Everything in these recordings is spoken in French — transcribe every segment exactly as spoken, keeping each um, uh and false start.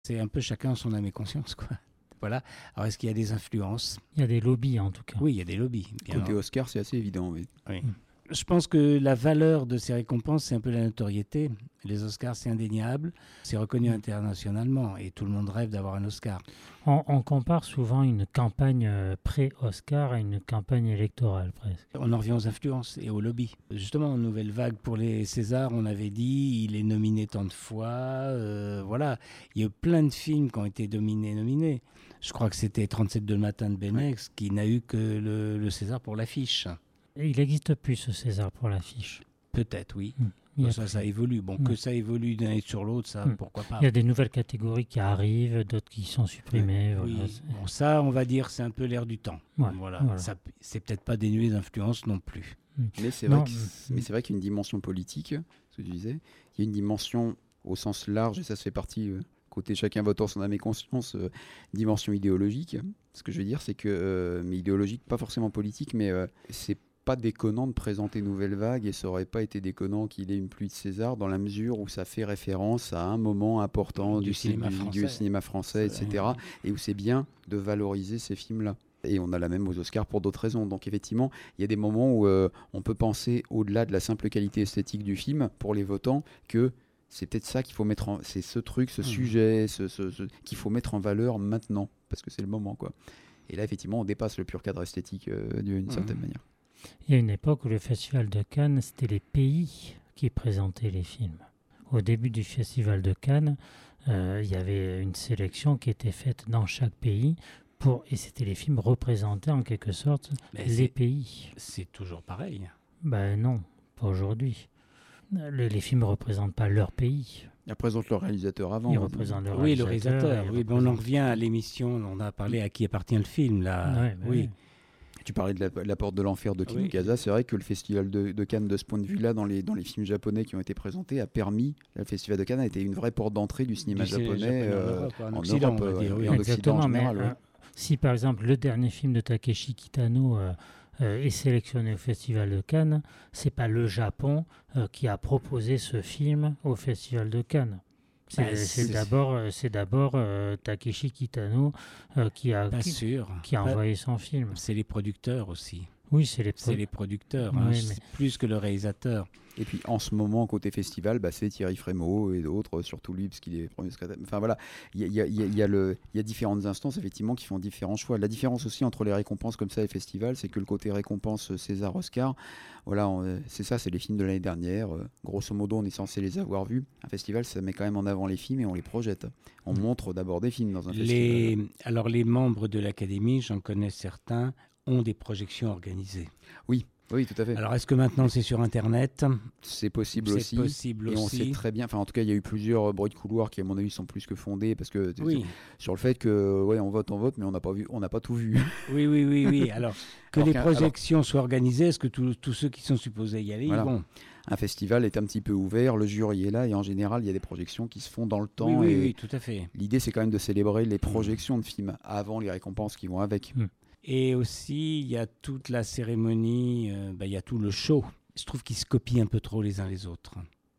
C'est un peu chacun son âme et conscience, quoi. Voilà. Alors, est-ce qu'il y a des influences ? Il y a des lobbies, en tout cas. Oui, il y a des lobbies. Bien Côté Oscar, c'est assez évident, oui. oui. Mm. Je pense que la valeur de ces récompenses, c'est un peu la notoriété. Les Oscars, c'est indéniable. C'est reconnu Mm. internationalement et tout le monde rêve d'avoir un Oscar. On, on compare souvent une campagne euh, pré-Oscar à une campagne électorale, presque. On en revient aux influences et aux lobbies. Justement, en nouvelle vague pour les Césars, on avait dit il est nominé tant de fois. Euh, voilà, il y a eu plein de films qui ont été dominés, nominés. Je crois que c'était trente-sept de le matin de Benex ouais. qui n'a eu que le, le César pour l'affiche. Et il n'existe plus ce César pour l'affiche. Peut-être, oui. Mmh. Bon, ça, ça évolue. Bon, mmh. que ça évolue d'une année sur l'autre, ça, mmh. pourquoi pas. Il y a des nouvelles catégories qui arrivent, d'autres qui sont supprimées. Ouais. Voilà. Oui. Bon, ça, on va dire, c'est un peu l'air du temps. Ouais. Voilà. Voilà. Ça, c'est peut-être pas dénué d'influence non plus. Mmh. Mais c'est vrai, que, mais c'est vrai qu'il y a une dimension politique, ce que tu disais. Il y a une dimension au sens large, et ça, ça fait partie... Euh, côté chacun votant son âme et conscience, euh, dimension idéologique. Ce que je veux dire, c'est que, euh, mais idéologique, pas forcément politique, mais euh, c'est pas déconnant de présenter Nouvelle Vague et ça aurait pas été déconnant qu'il ait une pluie de César dans la mesure où ça fait référence à un moment important du, du, cinéma, du, français. du cinéma français, et cetera. Et où c'est bien de valoriser ces films-là. Et on a la même aux Oscars pour d'autres raisons. Donc effectivement, il y a des moments où euh, on peut penser au-delà de la simple qualité esthétique du film pour les votants que c'est peut-être ça qu'il faut mettre en... C'est ce truc, ce mmh. sujet ce, ce, ce, qu'il faut mettre en valeur maintenant, parce que c'est le moment, quoi. Et là, effectivement, on dépasse le pur cadre esthétique euh, d'une mmh. certaine manière. Il y a une époque où le Festival de Cannes, c'était les pays qui présentaient les films. Au début du Festival de Cannes, euh, il y avait une sélection qui était faite dans chaque pays, pour... et c'était les films représentés en quelque sorte Mais les c'est... pays. C'est toujours pareil. Ben non, pas aujourd'hui. Les, les films ne représentent pas leur pays. Ils représentent le réalisateur avant. Ils représentent le oui, réalisateur. le réalisateur. Oui, représente... on en revient à l'émission, on a parlé à qui appartient le film. Là. Ouais, bah oui. oui. Tu parlais de la, la porte de l'enfer de Kinugasa. Oui. C'est vrai que le festival de, de Cannes, de ce point de vue-là, dans les, dans les films japonais qui ont été présentés, a permis... Le festival de Cannes a été une vraie porte d'entrée du cinéma du japonais, japonais euh, en Europe, en, en Occident, Europe, on va dire, oui. en Occident en général. Mais, ouais. euh, si, par exemple, le dernier film de Takeshi Kitano... Euh, Euh, est sélectionné au Festival de Cannes, c'est pas le Japon euh, qui a proposé ce film au Festival de Cannes. C'est, bah, c'est, c'est d'abord, c'est d'abord euh, Takeshi Kitano euh, qui a, pas qui, sûr. qui a bah, envoyé son film. C'est les producteurs aussi. Oui, c'est les, pro- c'est les producteurs, oui, hein, mais... c'est plus que le réalisateur. Et puis en ce moment, côté festival, bah, c'est Thierry Frémaux et d'autres, surtout lui, parce qu'il est premier secrétaire. Enfin voilà, il y a, y, a, y, a, y, a le, y a différentes instances effectivement qui font différents choix. La différence aussi entre les récompenses comme ça et festivals, c'est que le côté récompense César, Oscar, voilà, on, c'est ça, c'est les films de l'année dernière. Euh, grosso modo, on est censé les avoir vus. Un festival, ça met quand même en avant les films et on les projette. On montre d'abord des films dans un les... festival. Alors les membres de l'Académie, j'en connais certains, ont des projections organisées. Oui. Oui, tout à fait. Alors, est-ce que maintenant c'est sur Internet ? C'est possible c'est aussi. Possible et aussi. on sait très bien. Enfin, en tout cas, il y a eu plusieurs bruits de couloir qui, à mon avis, sont plus que fondés parce que oui. sur le fait que, ouais, on vote, on vote, mais on n'a pas vu, on n'a pas tout vu. Oui, oui, oui, oui. Alors que alors les projections alors... soient organisées, est-ce que tous, tous ceux qui sont supposés y aller, voilà. ils vont ? Un festival est un petit peu ouvert, le jury est là et en général, il y a des projections qui se font dans le temps. Oui, oui, et oui, tout à fait. L'idée, c'est quand même de célébrer les projections de films avant les récompenses qui vont avec. Mmh. Et aussi, il y a toute la cérémonie, euh, bah, il y a tout le show. Je trouve qu'ils se copient un peu trop les uns les autres.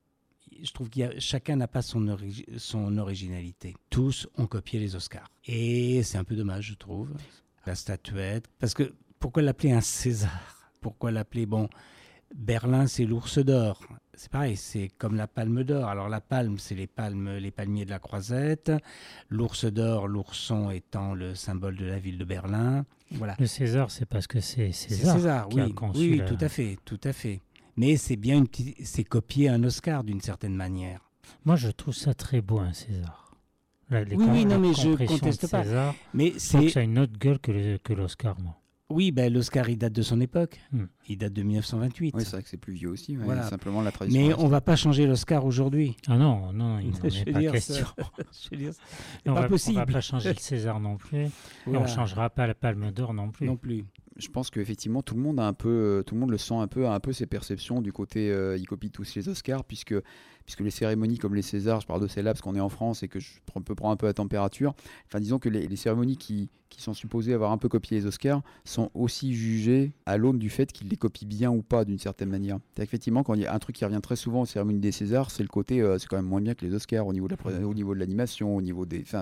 Je trouve que chacun n'a pas son, origi- son originalité. Tous ont copié les Oscars. Et c'est un peu dommage, je trouve. La statuette. Parce que pourquoi l'appeler un César ? Pourquoi l'appeler, bon, Berlin, c'est l'Ours d'Or. C'est pareil, c'est comme la Palme d'Or. Alors la palme, c'est les palmes, les palmiers de la Croisette. L'Ours d'Or, l'ourson étant le symbole de la ville de Berlin. Voilà. Le César, c'est parce que c'est César, c'est César qui oui. a conçu oui, oui, la... tout à fait, tout à fait. Mais c'est bien une petite, c'est copier un Oscar d'une certaine manière. Moi, je trouve ça très beau, un César. La, les oui, com- oui, non, la mais je compression conteste de pas. César, Mais je c'est trouve que ça a une autre gueule que, le, que l'Oscar, moi. Oui, ben, l'Oscar, il date de son époque. Hmm. Il date de dix-neuf cent vingt-huit. Oui, c'est vrai que c'est plus vieux aussi. Ouais, voilà. Simplement la tradition. Mais reste. on ne va pas changer l'Oscar aujourd'hui. Ah non, non, il n'en est pas dire, question. Je veux dire, c'est on pas va, possible. On ne va pas changer le César non plus. Voilà. Et on ne changera pas la Palme d'Or non plus. Non plus. je pense qu'effectivement tout le monde a un peu, tout le monde le sent un peu, a un peu ses perceptions du côté, euh, il copie tous les Oscars puisque puisque les cérémonies comme les Césars, je parle de celle-là parce qu'on est en France et que je peux prendre un peu la température. Enfin, disons que les, les cérémonies qui, qui sont supposées avoir un peu copié les Oscars sont aussi jugées à l'aune du fait qu'ils les copient bien ou pas d'une certaine manière. C'est effectivement quand il y a un truc qui revient très souvent aux cérémonies des Césars, c'est le côté, euh, c'est quand même moins bien que les Oscars au niveau de la, au niveau de l'animation, au niveau des, enfin,